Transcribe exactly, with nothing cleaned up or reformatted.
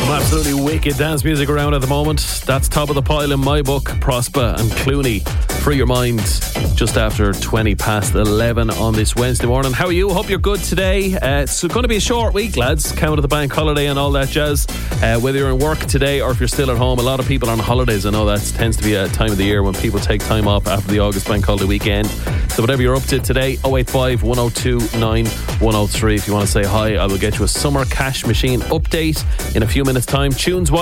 Absolutely wicked dance music around at the moment. That's top of the pile in my book. Prosper and Clooney, Free Your Mind, just after twenty past eleven on this Wednesday morning. How are you? Hope you're good today. Uh, it's going to be a short week, lads. Count of the bank holiday and all that jazz. Uh, whether you're in work today or if you're still at home, a lot of people on holidays. I know that tends to be a time of the year when people take time off after the August bank holiday weekend. So whatever you're up to today, oh eight five, one oh two, nine one oh three. If you want to say hi, I will get you a summer cash machine update in a few minutes time. Tunes